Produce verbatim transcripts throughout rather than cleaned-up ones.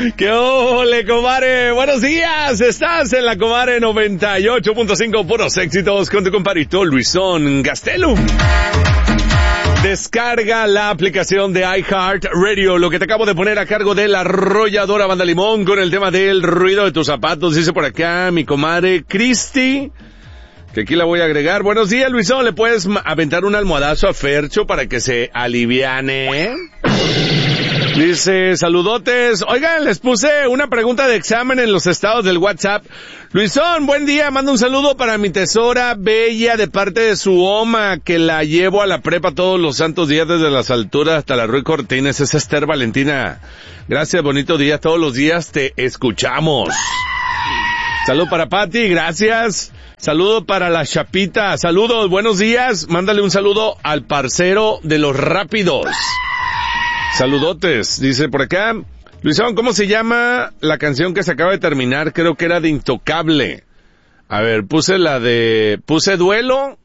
¡Qué ole, compadre! Buenos días, estás en la Comare noventa y ocho punto cinco, puros éxitos con tu compadrito Luisón Gastelum. Descarga la aplicación de iHeartRadio, lo que te acabo de poner a cargo de la arrolladora Banda Limón con el tema del ruido de tus zapatos, dice por acá mi comadre Cristi, que aquí la voy a agregar. Buenos días, Luisón, ¿le puedes aventar un almohadazo a Fercho para que se aliviane? Dice, saludotes. Oigan, les puse una pregunta de examen en los estados del WhatsApp. Luisón, buen día. Manda un saludo para mi tesora bella de parte de su oma, que la llevo a la prepa todos los santos días desde las alturas hasta la Ruy Cortines. Es Esther Valentina. Gracias, bonito día. Todos los días te escuchamos. Saludo para Pati, gracias. Saludo para la Chapita. Saludos, buenos días. Mándale un saludo al parcero de los rápidos. Saludotes, dice por acá. Luisón, ¿cómo se llama la canción que se acaba de terminar? Creo que era de Intocable. A ver, puse la de... ¿Puse Duelo?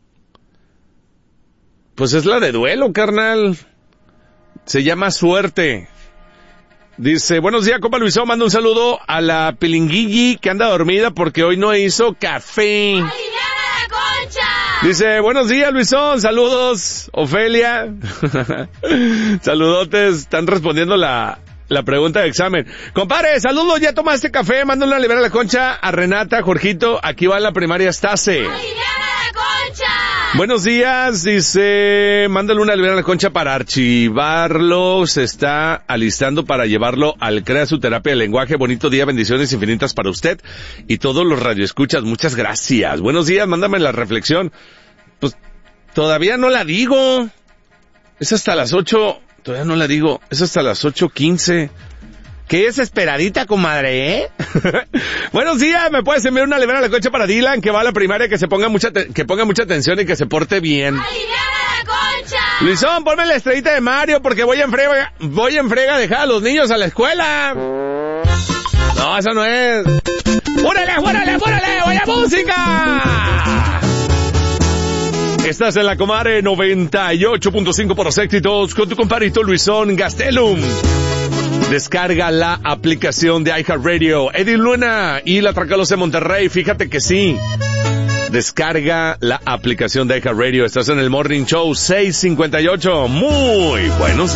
Pues es la de Duelo, carnal. Se llama Suerte. Dice, buenos días, compa Luisón, manda un saludo a la Pilinguilli que anda dormida porque hoy no hizo café. ¡Aliviana la concha! Dice, buenos días, Luisón, saludos, Ofelia. Saludotes, están respondiendo la, la pregunta de examen. Compadre, saludos, ¿ya tomaste café? Mándale a liberar la concha a Renata, Jorgito, aquí va la primaria Stase. ¡Aliviana la concha! Buenos días, dice, mándale una liberar la concha para archivarlo, se está alistando para llevarlo al CREA su terapia de lenguaje. Bonito día, bendiciones infinitas para usted y todos los radioescuchas, muchas gracias. Buenos días, mándame la reflexión. Pues, todavía no la digo, es hasta las ocho, todavía no la digo, es hasta las ocho quince. Qué desesperadita, comadre, ¿eh? Buenos días, ¿me puedes enviar una liberar la concha para Dylan, que va a la primaria, que se ponga mucha, te- que ponga mucha atención y que se porte bien? ¡Aliviana la concha! Luisón, ponme la estrellita de Mario, porque voy en frega, voy en frega a dejar a los niños a la escuela. No, eso no es. ¡Fúrale, fúrale, fúrale! ¡Vaya música! Estás en la Comare noventa y ocho punto cinco por los éxitos con tu compadrito Luisón Gastelum. Descarga la aplicación de iHeartRadio. Eddie Luna y la Tracalos de Monterrey, fíjate que sí. Descarga la aplicación de iHeartRadio. Estás en el Morning Show seis cincuenta y ocho. Muy buenos